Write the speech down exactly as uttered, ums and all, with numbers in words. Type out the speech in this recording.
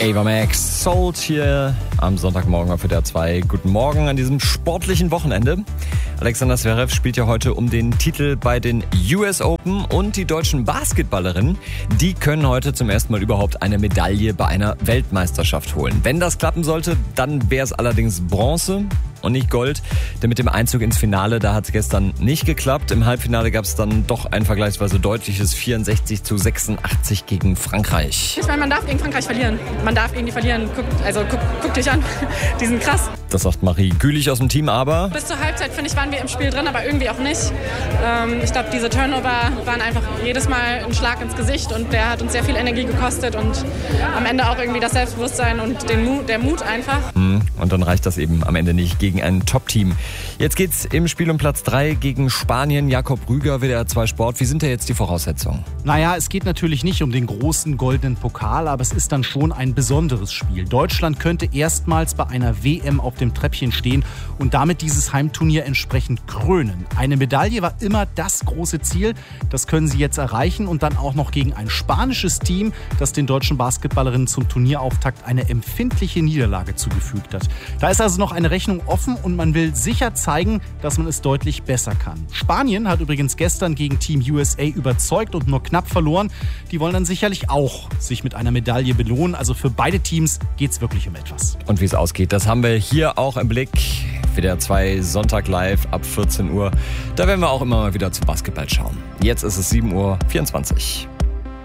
Ava Max, Salt hier am Sonntagmorgen auf W D R zwei. Guten Morgen an diesem sportlichen Wochenende. Alexander Zverev spielt ja heute um den Titel bei den U S Open und die deutschen Basketballerinnen, die können heute zum ersten Mal überhaupt eine Medaille bei einer Weltmeisterschaft holen. Wenn das klappen sollte, dann wäre es allerdings Bronze und nicht Gold, denn mit dem Einzug ins Finale, da hat es gestern nicht geklappt. Im Halbfinale gab es dann doch ein vergleichsweise deutliches vierundsechzig zu sechsundachtzig gegen Frankreich. Ich meine, man darf gegen Frankreich verlieren. Man darf gegen die verlieren. Guck, also guck, guck dich an, die sind krass. Das sagt Marie Gülich aus dem Team, aber... Bis zur Halbzeit, finde ich, waren wir im Spiel drin, aber irgendwie auch nicht. Ähm, ich glaube, diese Turnover waren einfach jedes Mal ein Schlag ins Gesicht und der hat uns sehr viel Energie gekostet und am Ende auch irgendwie das Selbstbewusstsein und den Mut, der Mut einfach. Und dann reicht das eben am Ende nicht gegen ein Top-Team. Jetzt geht's im Spiel um Platz drei gegen Spanien. Jakob Rüger, W D R zwei Sport. Wie sind da jetzt die Voraussetzungen? Naja, es geht natürlich nicht um den großen goldenen Pokal, aber es ist dann schon ein besonderes Spiel. Deutschland könnte erstmals bei einer W M auf dem Treppchen stehen und damit dieses Heimturnier entsprechend krönen. Eine Medaille war immer das große Ziel. Das können sie jetzt erreichen und dann auch noch gegen ein spanisches Team, das den deutschen Basketballerinnen zum Turnierauftakt eine empfindliche Niederlage zugefügt hat. Da ist also noch eine Rechnung offen und man will sicher zeigen, dass man es deutlich besser kann. Spanien hat übrigens gestern gegen Team U S A überzeugt und nur knapp verloren. Die wollen dann sicherlich auch sich mit einer Medaille belohnen. Also für beide Teams geht es wirklich um etwas. Und wie es ausgeht, das haben wir hier auch im Blick. W D R zwei Sonntag live ab vierzehn Uhr. Da werden wir auch immer mal wieder zum Basketball schauen. Jetzt ist es sieben Uhr vierundzwanzig.